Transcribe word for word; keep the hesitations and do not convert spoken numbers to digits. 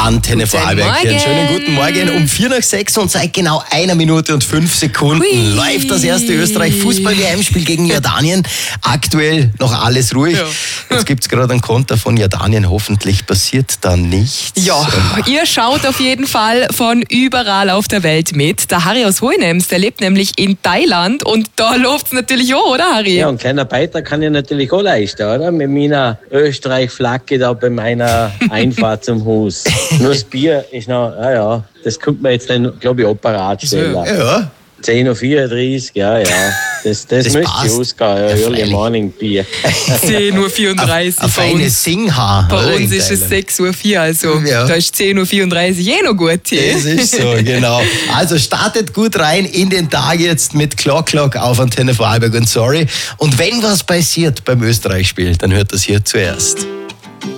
Antenne Vorarlberg. Einen schönen guten Morgen. Um vier nach sechs und seit genau einer Minute und fünf Sekunden Hui. läuft das erste Österreich-Fußball-W M-Spiel gegen Jordanien. Aktuell noch alles ruhig. Ja. Jetzt gibt es gerade einen Konter von Jordanien. Hoffentlich passiert da nichts. Ja, und ihr schaut auf jeden Fall von überall auf der Welt mit. Der Harry aus Hohenems, der lebt nämlich in Thailand und da läuft es natürlich auch, oder Harry? Ja, und kleiner Beitrag kann ich natürlich auch leisten, oder? Mit meiner Österreich-Flagge da bei meiner Einfahrt zum Haus. Nur das Bier ist noch, ja, ja, das könnte man jetzt dann, glaube ich, auch parat stellen. Ja. zehn Uhr vierunddreißig, ja, ja. Das, das, das müsste ausgehen, ja, Early Morning Bier. zehn Uhr vierunddreißig. Ein feines Singhaar. Bei uns ist es sechs Uhr vier, also ja. da ist zehn Uhr vierunddreißig eh noch gut hier. Das ist so, genau. Also startet gut rein in den Tag jetzt mit Clock Clock auf Antenne Vorarlberg und Sorry. Und wenn was passiert beim Österreich-Spiel, dann hört das hier zuerst.